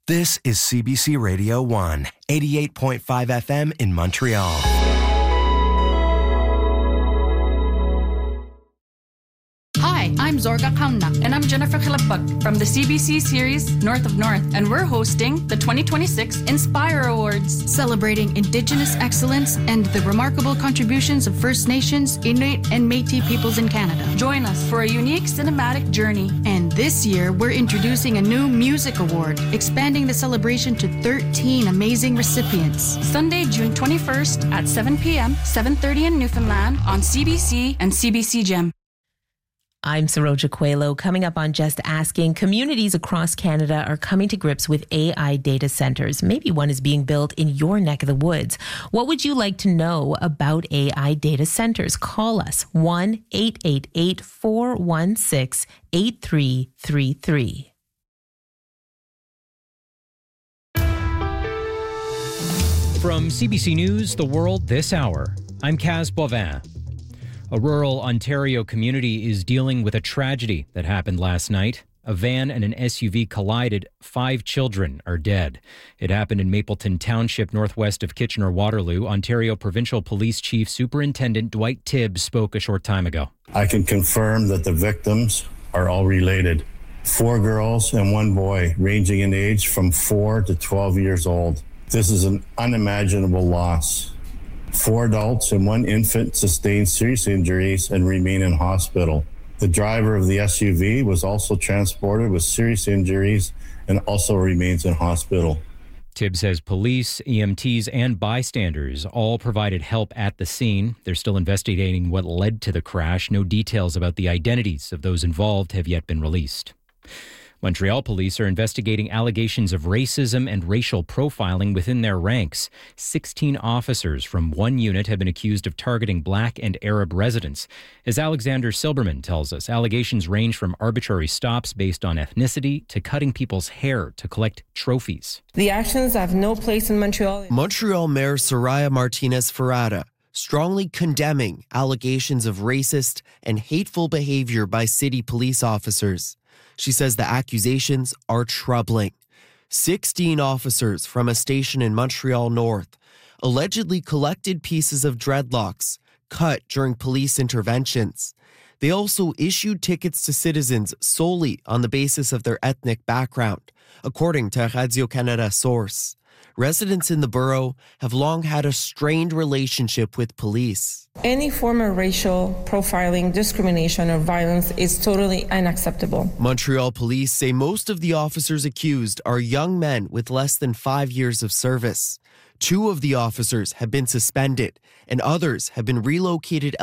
This is CBC Radio 1, 88.5 FM in Montreal. Hi, I'm Zorga Kaunak. And I'm Jennifer Khilapag from the CBC series North of North. And we're hosting the 2026 Inspire Awards, Celebrating Indigenous excellence and the remarkable contributions of First Nations, Inuit, and Métis peoples in Canada. Join us for a unique cinematic journey. And this year, we're introducing a new music award, expanding the celebration to 13 amazing recipients. Sunday, June 21st at 7 p.m., 7:30 in Newfoundland on CBC and CBC Gem. I'm Saroja Coelho. Coming up on Just Asking, communities across Canada are coming to grips with AI data centers. Maybe one is being built in your neck of the woods. What would you like to know about AI data centers? Call us 1-888-416-8333. From CBC News, The World This Hour, I'm Kaz Bovin. A rural Ontario community is dealing with a tragedy that happened last night. A van and an SUV collided. 5 children are dead. It happened in Mapleton Township, northwest of Kitchener-Waterloo. Ontario Provincial Police Chief Superintendent Dwight Tibbs spoke a short time ago. I can confirm that the victims are all related. 4 girls and 1 boy, ranging in age from 4 to 12 years old. This is an unimaginable loss. 4 adults and 1 infant sustained serious injuries and remain in hospital. The driver of the SUV was also transported with serious injuries and also remains in hospital. Tibbs says police, EMTs, and bystanders all provided help at the scene. They're still investigating what led to the crash. No details about the identities of those involved have yet been released. Montreal police are investigating allegations of racism and racial profiling within their ranks. 16 officers from one unit have been accused of targeting Black and Arab residents. As Alexander Silberman tells us, allegations range from arbitrary stops based on ethnicity to cutting people's hair to collect trophies. The actions have no place in Montreal. Montreal Mayor Soraya Martinez-Ferrada strongly condemning allegations of racist and hateful behavior by city police officers. She says the accusations are troubling. 16 officers from a station in Montreal North allegedly collected pieces of dreadlocks cut during police interventions. They also issued tickets to citizens solely on the basis of their ethnic background, according to a Radio-Canada source. Residents in the borough have long had a strained relationship with police. Any form of racial profiling, discrimination, or violence is totally unacceptable. Montreal police say most of the officers accused are young men with less than 5 years of service. 2 of the officers have been suspended, and others have been relocated